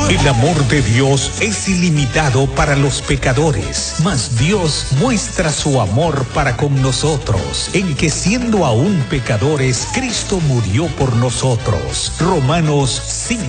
El amor de Dios es ilimitado para los pecadores, mas Dios muestra su amor para con nosotros, en que siendo aún pecadores, Cristo murió por nosotros. Romanos 5.